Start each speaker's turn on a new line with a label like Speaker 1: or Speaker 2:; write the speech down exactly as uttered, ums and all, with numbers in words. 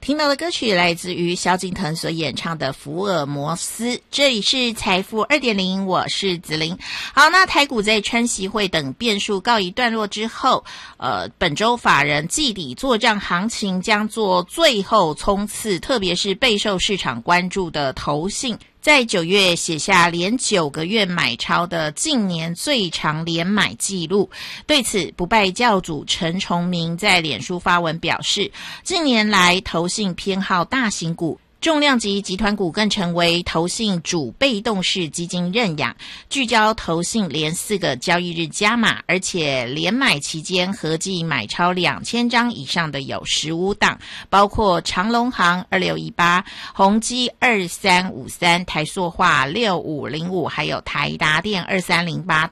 Speaker 1: 听到的歌曲来自于萧敬腾所演唱的《福尔摩斯》，这里是财富 二点零， 我是子琳。好，那台股在川习会等变数告一段落之后，呃，本周法人季底作账行情将做最后冲刺，特别是备受市场关注的投信，在九月写下连九个月买超的近年最长连买纪录。对此，不败教主陈崇明在脸书发文表示，近年来投信偏好大型股，重量级集团股更成为投信主被动式基金认养，聚焦投信连四个交易日加码，而且连买期间合计买超两千张以上的有十五档，包括长荣航二六一八、宏基二三五三、台塑化六五零五，还有台达电二三零八